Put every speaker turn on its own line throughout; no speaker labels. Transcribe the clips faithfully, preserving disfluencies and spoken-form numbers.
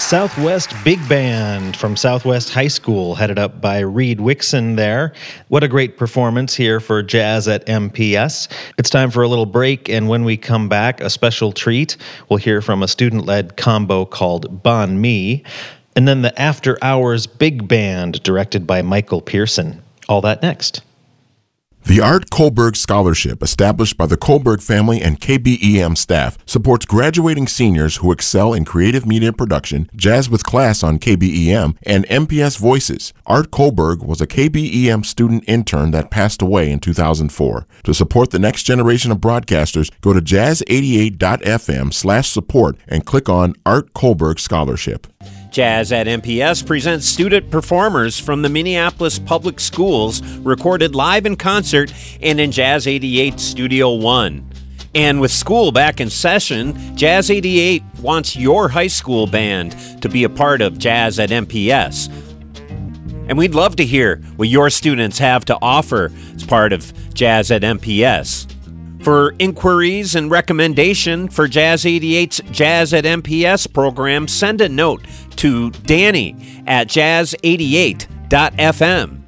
Southwest Big Band from Southwest High School, headed up by Reed Wixson there. What a great performance here for Jazz at M P S. It's time for a little break, and when we come back, a special treat. We'll hear from a student-led combo called Bon Me, and then the After Hours Big Band, directed by Michael Pearson. All that next.
The Art Kohlberg Scholarship, established by the Kohlberg family and K B E M staff, supports graduating seniors who excel in creative media production, Jazz with Class on K B E M, and M P S Voices. Art Kohlberg was a K B E M student intern that passed away in two thousand four. To support the next generation of broadcasters, go to jazz eighty-eight dot f m slash support and click on Art Kohlberg Scholarship.
Jazz at M P S presents student performers from the Minneapolis Public Schools, recorded live in concert and in Jazz eighty-eight Studio One. And with school back in session, Jazz eighty-eight wants your high school band to be a part of Jazz at M P S. And we'd love to hear what your students have to offer as part of Jazz at M P S. For inquiries and recommendation for Jazz eighty-eight's Jazz at M P S program, send a note to Danny at jazz eighty-eight dot f m.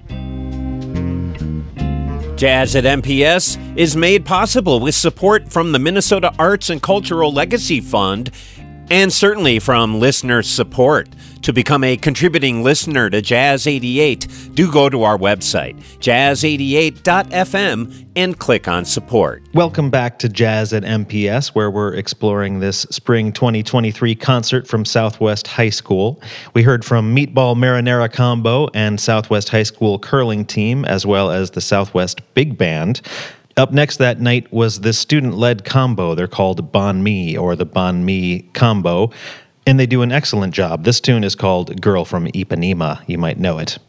Jazz at M P S is made possible with support from the Minnesota Arts and Cultural Legacy Fund and certainly from listener support. To become a contributing listener to Jazz eighty-eight, do go to our website, jazz eighty-eight dot f m, and click on support.
Welcome back to Jazz at M P S, where we're exploring this spring twenty twenty-three concert from Southwest High School. We heard from Meatball Marinara Combo and Southwest High School curling team, as well as the Southwest Big Band. Up next that night was the student-led combo. They're called Bon Me, or the Bon Me Combo, and they do an excellent job. This tune is called Girl from Ipanema. You might know it.